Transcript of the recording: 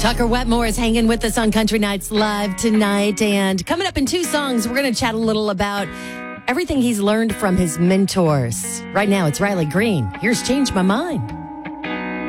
Tucker Wetmore is hanging with us on Country Nights Live tonight. And coming up in 2 songs, we're going to chat a little about everything he's learned from his mentors. Right now, it's Riley Green. Here's Change My Mind.